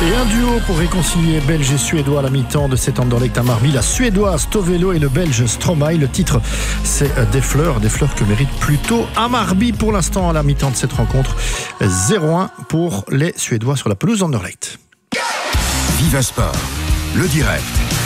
Et un duo pour réconcilier Belges et Suédois à la mi-temps de cet Anderlecht à Marby. La Suédoise Tovelo et le Belge Stromae. Le titre, c'est des fleurs que mérite plutôt à Marby pour l'instant à la mi-temps de cette rencontre. 0-1 pour les Suédois sur la pelouse d'Anderlecht. Viva Sport, le direct.